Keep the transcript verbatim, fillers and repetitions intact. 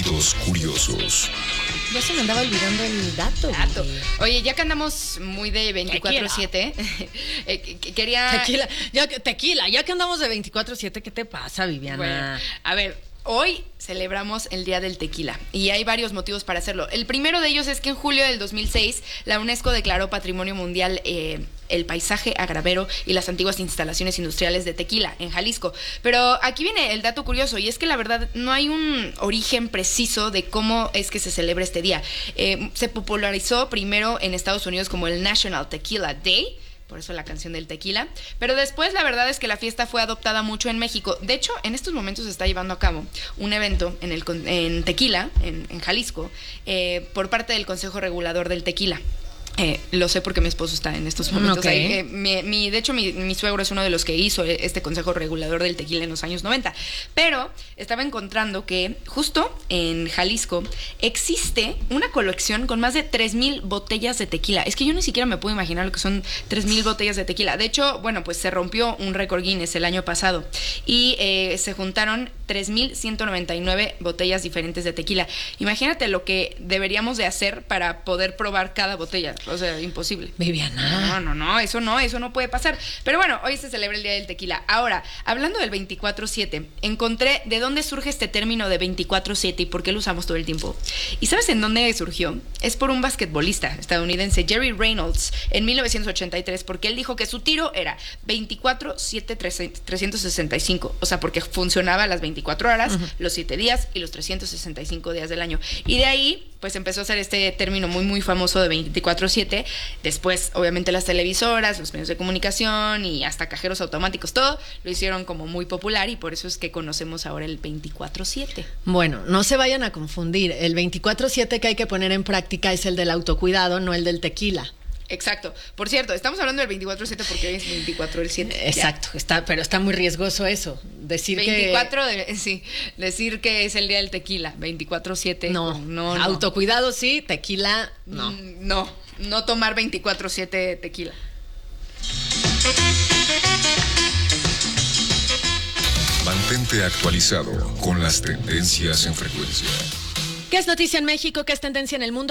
Datos curiosos. Ya se me andaba olvidando el dato. Dato. Oye, ya que andamos muy de veinticuatro siete, eh, quería... Tequila, ya, que- tequila, ya que andamos de veinticuatro siete, ¿qué te pasa, Viviana? Bueno, a ver, hoy celebramos el Día del Tequila y hay varios motivos para hacerlo. El primero de ellos es que en julio del dos mil seis la UNESCO declaró Patrimonio Mundial eh, el paisaje agravero y las antiguas instalaciones industriales de Tequila en Jalisco. Pero aquí viene el dato curioso y es que la verdad no hay un origen preciso de cómo es que se celebra este día. Eh, se popularizó primero en Estados Unidos como el National Tequila Day, por eso la canción del tequila, pero después la verdad es que la fiesta fue adoptada mucho en México. De hecho, en estos momentos se está llevando a cabo un evento en, el, en Tequila, en, en Jalisco, eh, por parte del Consejo Regulador del Tequila. Eh, lo sé porque mi esposo está en estos momentos Ok. ahí. Eh, mi, mi, de hecho, mi, mi suegro es uno de los que hizo este Consejo Regulador del Tequila en los años noventa. Pero estaba encontrando que justo en Jalisco existe una colección con más de tres mil botellas de tequila. Es que yo ni siquiera me puedo imaginar lo que son tres mil botellas de tequila. De hecho, bueno, pues se rompió un récord Guinness el año pasado y eh, se juntaron tres mil ciento noventa y nueve botellas diferentes de tequila. Imagínate lo que deberíamos de hacer para poder probar cada botella. O sea, imposible. Viviana. No, no, no, eso no, eso no puede pasar. Pero bueno, hoy se celebra el Día del Tequila. Ahora, hablando del veinticuatro siete, encontré de dónde surge este término de veinticuatro siete y por qué lo usamos todo el tiempo. ¿Y sabes en dónde surgió? Es por un basquetbolista estadounidense, Jerry Reynolds, en mil novecientos ochenta y tres, porque él dijo que su tiro era veinticuatro siete trescientos sesenta y cinco. O sea, porque funcionaba las veinticuatro horas, uh-huh, los siete días y los trescientos sesenta y cinco días del año. Y de ahí, pues empezó a ser este término muy, muy famoso de veinticuatro siete. Después, obviamente, las televisoras, los medios de comunicación y hasta cajeros automáticos, todo lo hicieron como muy popular y por eso es que conocemos ahora el veinticuatro siete. Bueno, no se vayan a confundir. El veinticuatro siete que hay que poner en práctica es el del autocuidado, no el del tequila. Exacto. Por cierto, estamos hablando del veinticuatro siete porque hoy es veinticuatro el siete. Exacto, está, pero está muy riesgoso eso. Decir veinticuatro que... de, sí, decir que es el día del tequila, veinticuatro siete. No, no, no. Autocuidado sí, tequila no. Mm, no, no tomar veinticuatro siete tequila. Mantente actualizado con las tendencias en frecuencia. ¿Qué es noticia en México? ¿Qué es tendencia en el mundo?